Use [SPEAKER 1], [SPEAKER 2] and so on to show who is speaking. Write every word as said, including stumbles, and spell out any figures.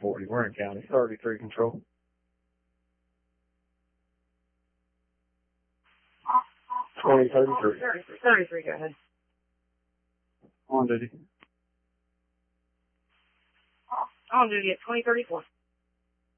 [SPEAKER 1] forty, we're in county. thirty-three control. twenty thirty-three.
[SPEAKER 2] thirty-three, go ahead.
[SPEAKER 1] On duty.
[SPEAKER 2] On duty at twenty thirty-four.